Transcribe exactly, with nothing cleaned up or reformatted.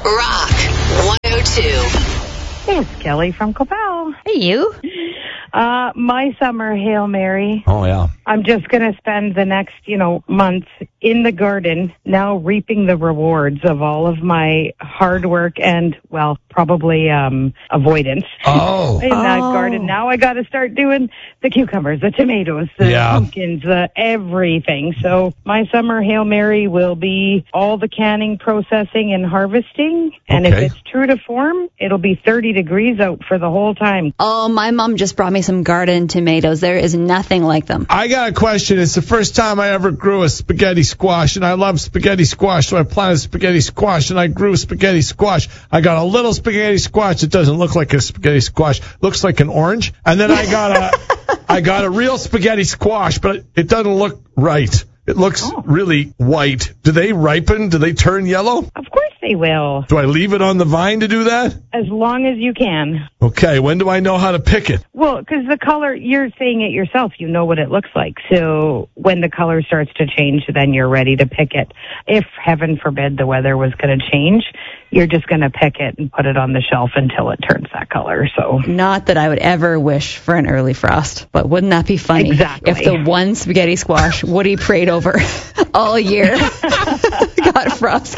Rock one oh two. Hey, it's Kelly from Copal. Hey, you. Uh, my summer Hail Mary. Oh, yeah. I'm just going to spend the next, you know, month in the garden, now reaping the rewards of all of my hard work and, well, probably um avoidance Oh. in that Oh. garden. Now I got to start doing the cucumbers, the tomatoes, the Yeah. pumpkins, the everything. So my summer Hail Mary will be all the canning, processing, and harvesting. And Okay. if it's true to form, it'll be thirty degrees out for the whole time. Oh, my mom just brought me some garden tomatoes. There is nothing like them. I got a question. It's the first time I ever grew a spaghetti squash, and I love spaghetti squash, so I planted spaghetti squash, and I grew spaghetti squash. I got a little spaghetti squash that doesn't look like a spaghetti squash, looks like an orange. And then I got a, I got a real spaghetti squash, but it doesn't look right. It looks Oh. really white. Do they ripen? Do they turn yellow? Of course they will, Do I leave it on the vine to do that? as long as you can. Okay, when do I know how to pick it? Well, because the color, you're seeing it yourself. You know what it looks like. So when the color starts to change, then you're ready to pick it. If, heaven forbid, the weather was going to change, you're just going to pick it and put it on the shelf until it turns that color. So Not that I would ever wish for an early frost, but wouldn't that be funny Exactly. if the one spaghetti squash Woody prayed over all year got frost?